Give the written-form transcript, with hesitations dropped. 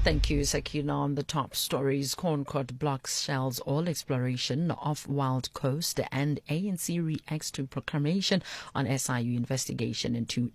Thank you, Sakina. On the top stories, Concord blocks Shell's oil exploration off Wild Coast, and ANC reacts to proclamation on SIU investigation into